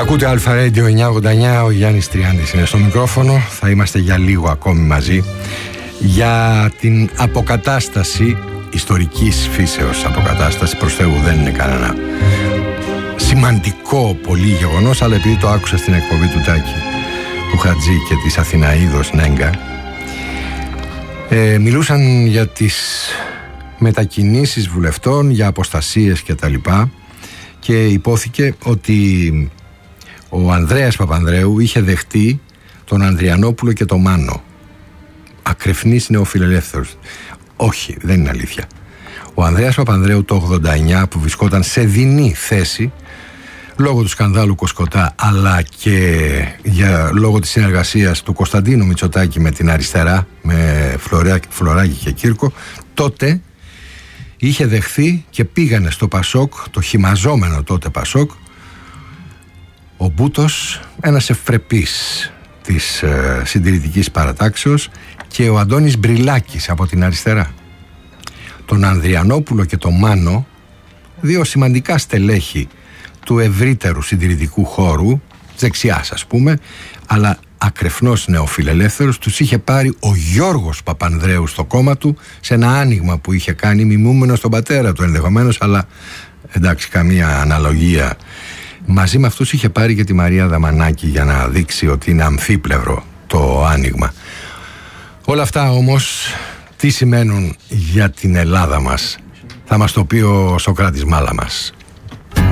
Ακούτε Αλφα Radio 989, ο Γιάννης Τριάντης είναι στο μικρόφωνο. Θα είμαστε για λίγο ακόμη μαζί για την αποκατάσταση, ιστορικής φύσεως αποκατάσταση, προς Θεού δεν είναι κανένα σημαντικό πολύ γεγονός, αλλά επειδή το άκουσα στην εκπομπή του Τάκη, του Χατζή και της Αθηναίδος Νέγκα, μιλούσαν για τις μετακινήσεις βουλευτών, για αποστασίες και τα λοιπά, και υπόθηκε ότι ο Ανδρέας Παπανδρέου είχε δεχτεί τον Ανδριανόπουλο και τον Μάνο. Ακρεφνής νεοφιλελεύθερος. Όχι, δεν είναι αλήθεια. Ο Ανδρέας Παπανδρέου το 89, που βρισκόταν σε δεινή θέση λόγω του σκανδάλου Κοσκοτά, αλλά και λόγω της συνεργασίας του Κωνσταντίνου Μητσοτάκη με την αριστερά, με Φλωράκη και Κύρκο, τότε είχε δεχθεί και πήγανε στο Πασόκ, το χυμαζόμενο τότε Πασόκ, ο Μπούτος, ένας ευπρεπής της συντηρητικής παρατάξεως, και ο Αντώνης Μπριλάκης από την αριστερά. Τον Ανδριανόπουλο και τον Μάνο, δύο σημαντικά στελέχη του ευρύτερου συντηρητικού χώρου, δεξιάς ας πούμε, αλλά ακρεφνώς νεοφιλελεύθερος, τους είχε πάρει ο Γιώργος Παπανδρέου στο κόμμα του, σε ένα άνοιγμα που είχε κάνει, μιμούμενος τον πατέρα του ενδεχομένως, αλλά εντάξει, καμία αναλογία. Μαζί με αυτούς είχε πάρει και τη Μαρία Δαμανάκη για να δείξει ότι είναι αμφίπλευρο το άνοιγμα. Όλα αυτά όμως τι σημαίνουν για την Ελλάδα μας, θα μας το πει ο Σωκράτης Μάλαμας.